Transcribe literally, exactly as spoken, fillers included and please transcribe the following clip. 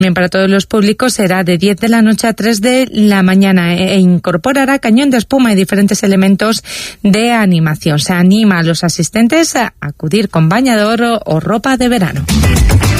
También para todos los públicos será de diez de la noche a tres de la mañana e incorporará cañón de espuma y diferentes elementos de animación. Se anima a los asistentes a acudir con bañador o ropa de verano.